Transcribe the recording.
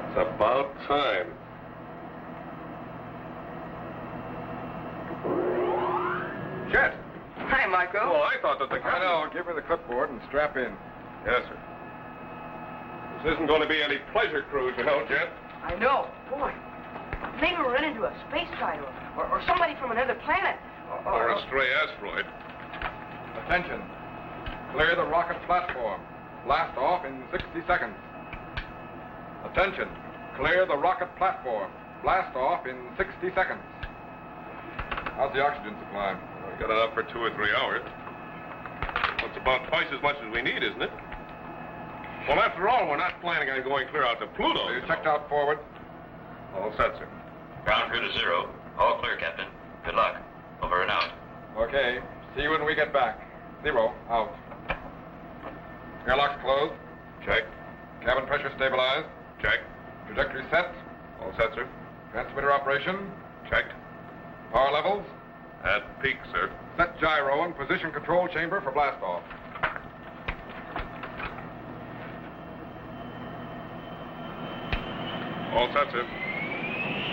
It's about time. Chet! Hi, Marco. Well, I thought that the captain... I know. Give her the clipboard and strap in. Yes, sir. This isn't going to be any pleasure cruise, you know, Jet. I know. Boy, maybe we'll run into a space guide or somebody from another planet. Or a stray asteroid. Attention. Clear the rocket platform. Blast off in 60 seconds. Attention. Clear the rocket platform. Blast off in 60 seconds. How's the oxygen supply? We got enough for 2 or 3 hours. That's about twice as much as we need, isn't it? Well, after all, we're not planning on going clear out to Pluto. You checked out forward? All set, sir. Ground crew to 0. All clear, Captain. Good luck. Over and out. Okay. See you when we get back. 0, out. Airlocks closed. Check. Cabin pressure stabilized. Check. Trajectory set. All set, sir. Transmitter operation. Checked. Power levels. At peak, sir. Set gyro in position control chamber for blast off. All set, sir.